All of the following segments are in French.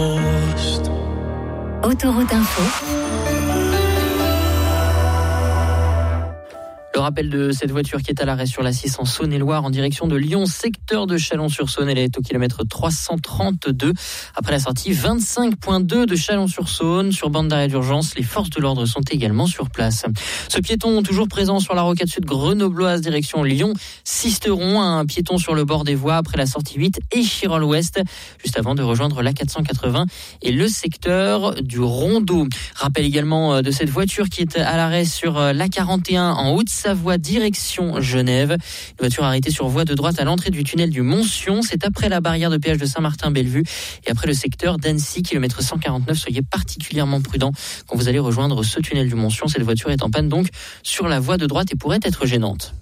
Autoroute Info. Le rappel de cette voiture qui est à l'arrêt sur la 6 en Saône-et-Loire en direction de Lyon, secteur de Chalon-sur-Saône. Elle est au kilomètre 332. Après la sortie 25.2 de Chalon-sur-Saône, sur bande d'arrêt d'urgence, les forces de l'ordre sont également sur place. Ce piéton toujours présent sur la rocade sud grenobloise direction Lyon, Sisteron, un piéton sur le bord des voies après la sortie 8 et Chirol-Ouest, juste avant de rejoindre la 480 et le secteur du Rondeau. Rappel également de cette voiture qui est à l'arrêt sur la 41 en Haute-Savoie, direction Genève. Une voiture arrêtée sur voie de droite à l'entrée du tunnel du Montsion. C'est après la barrière de péage de Saint-Martin-Bellevue et après le secteur d'Annecy, kilomètre 149. Soyez particulièrement prudents quand vous allez rejoindre ce tunnel du Montsion. Cette voiture est en panne donc sur la voie de droite et pourrait être gênante.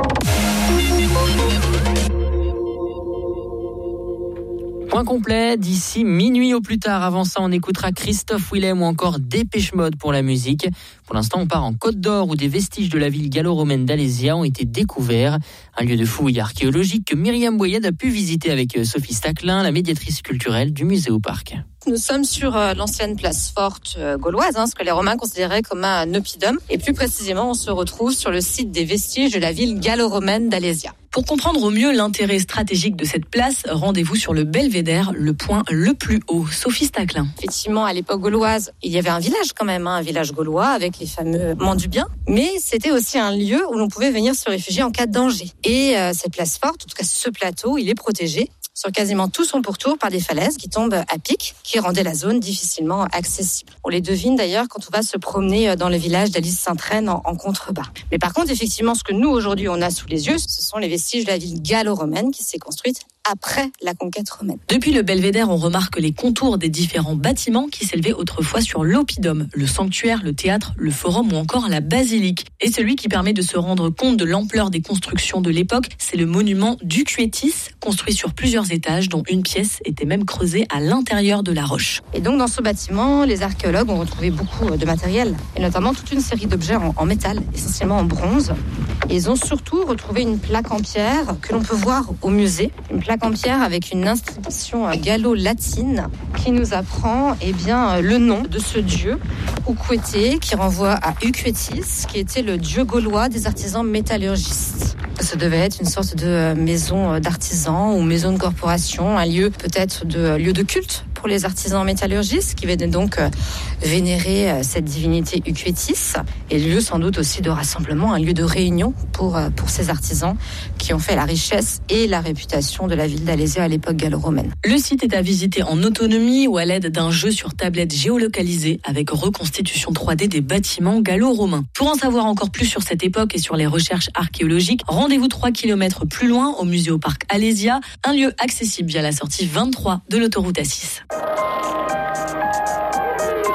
Point complet d'ici minuit au plus tard. Avant ça, on écoutera Christophe Willem ou encore Dépêche Mode pour la musique. Pour l'instant, on part en Côte d'Or où des vestiges de la ville gallo-romaine d'Alésia ont été découverts. Un lieu de fouille archéologique que Myriam Boyed a pu visiter avec Sophie Staclin, la médiatrice culturelle du Muséoparc. Nous sommes sur l'ancienne place forte gauloise, ce que les Romains considéraient comme un oppidum. Et plus précisément, on se retrouve sur le site des vestiges de la ville gallo-romaine d'Alésia. Pour comprendre au mieux l'intérêt stratégique de cette place, rendez-vous sur le Belvédère, le point le plus haut. Sophie Staclin. Effectivement, à l'époque gauloise, il y avait un village quand même, un village gaulois avec les fameux Monts du Bien. Mais c'était aussi un lieu où l'on pouvait venir se réfugier en cas de danger. Et cette place forte, en tout cas ce plateau, il est protégé sur quasiment tout son pourtour par des falaises qui tombent à pic, qui rendaient la zone difficilement accessible. On les devine d'ailleurs quand on va se promener dans le village d'Alice-Sainte-Reine en contrebas. Mais par contre, effectivement, ce que nous aujourd'hui on a sous les yeux, ce sont les vestiges de la ville gallo-romaine qui s'est construite après la conquête romaine. Depuis le Belvédère, on remarque les contours des différents bâtiments qui s'élevaient autrefois sur l'oppidum, le sanctuaire, le théâtre, le forum ou encore la basilique. Et celui qui permet de se rendre compte de l'ampleur des constructions de l'époque, c'est le monument du Cuétis, construit sur plusieurs étages, dont une pièce était même creusée à l'intérieur de la roche. Et donc dans ce bâtiment, les archéologues ont retrouvé beaucoup de matériel, et notamment toute une série d'objets en métal, essentiellement en bronze. Et ils ont surtout retrouvé une plaque en pierre que l'on peut voir au musée, une plaque en pierre avec une inscription gallo-latine qui nous apprend le nom de ce dieu, Uquete, qui renvoie à Uquetis, qui était le dieu gaulois des artisans métallurgistes. Ça devait être une sorte de maison d'artisans ou maison de corporation, un lieu peut-être de lieu de culte pour les artisans métallurgistes qui venaient donc vénérer cette divinité Uquetis, et lieu sans doute aussi de rassemblement, un lieu de réunion pour ces artisans qui ont fait la richesse et la réputation de la ville d'Alésia à l'époque gallo-romaine. Le site est à visiter en autonomie ou à l'aide d'un jeu sur tablette géolocalisé avec reconstitution 3D des bâtiments gallo-romains. Pour en savoir encore plus sur cette époque et sur les recherches archéologiques, rendez-vous 3 km plus loin au Muséoparc Alésia, un lieu accessible via la sortie 23 de l'autoroute A6.